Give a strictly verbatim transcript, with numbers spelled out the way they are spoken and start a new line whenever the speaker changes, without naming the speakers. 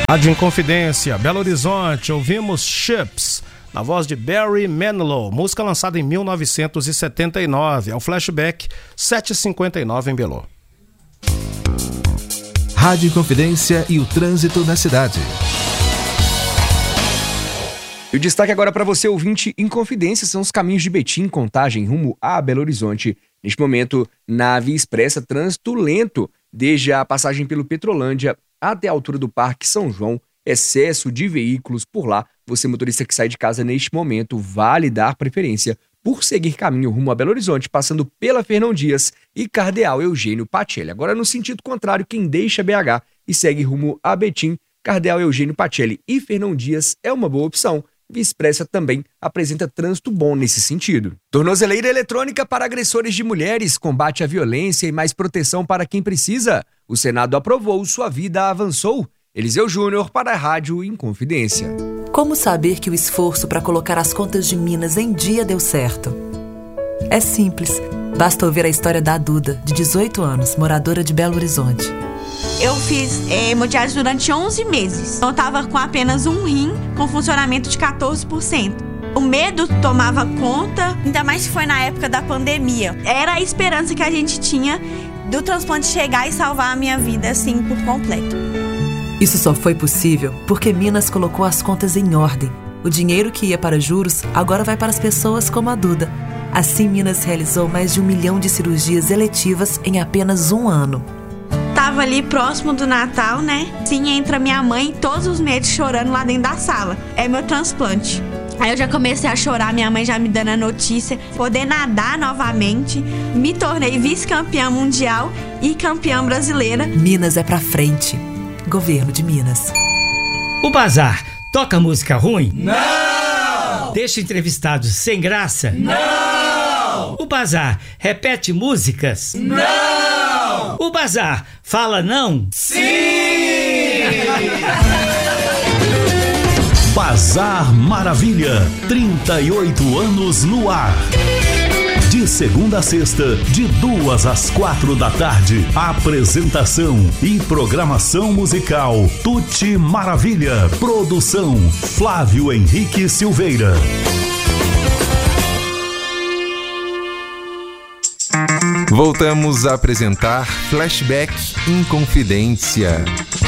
Rádio Inconfidência, Belo Horizonte, ouvimos Chips, na voz de Barry Manilow, música lançada em mil novecentos e setenta e nove, ao flashback sete e cinquenta e nove em Belo.
Rádio Inconfidência e o trânsito na cidade.
E o destaque agora para você, ouvinte Inconfidência, são os caminhos de Betim, Contagem, rumo a Belo Horizonte. Neste momento, na Via Expressa, trânsito lento, desde a passagem pelo Petrolândia até a altura do Parque São João, excesso de veículos por lá. Você, motorista que sai de casa neste momento, vale dar preferência por seguir caminho rumo a Belo Horizonte, passando pela Fernão Dias e Cardeal Eugênio Pacelli. Agora, no sentido contrário, quem deixa B H e segue rumo a Betim, Cardeal Eugênio Pacelli e Fernão Dias é uma boa opção. Via Expressa também apresenta trânsito bom nesse sentido. Tornozeleira eletrônica para agressores de mulheres, combate à violência e mais proteção para quem precisa. O Senado aprovou, sua vida avançou. Eliseu Júnior para a Rádio Inconfidência.
Como saber que o esforço para colocar as contas de Minas em dia deu certo? É simples. Basta ouvir a história da Duda, de dezoito anos, moradora de Belo Horizonte.
Eu fiz é, hemodiálise durante onze meses. Eu estava com apenas um rim, com funcionamento de quatorze por cento. O medo tomava conta, ainda mais que foi na época da pandemia. Era a esperança que a gente tinha do transplante chegar e salvar a minha vida, assim, por completo.
Isso só foi possível porque Minas colocou as contas em ordem. O dinheiro que ia para juros agora vai para as pessoas como a Duda. Assim, Minas realizou mais de um milhão de cirurgias eletivas em apenas um ano.
Tava ali próximo do Natal, né? Sim, entra minha mãe, todos os meses chorando lá dentro da sala. É meu transplante. Aí eu já comecei a chorar, minha mãe já me dando a notícia, poder nadar novamente. Me tornei vice-campeã mundial e campeã brasileira.
Minas é pra frente. Governo de Minas.
O Bazar toca música ruim?
Não!
Deixa entrevistados sem graça?
Não!
O Bazar repete músicas?
Não!
O Bazar fala não?
Sim!
Bazar Maravilha, trinta e oito anos no ar. De segunda a sexta, de duas às quatro da tarde. Apresentação e programação musical Tuti Maravilha. Produção Flávio Henrique Silveira.
Voltamos a apresentar Flashback Inconfidência.